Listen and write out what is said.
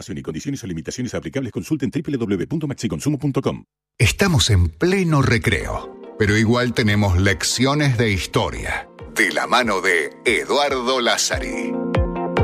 información y condiciones o limitaciones aplicables consulten www.maxiconsumo.com. Estamos en pleno recreo, pero igual tenemos lecciones de historia. De la mano de Eduardo Lázari.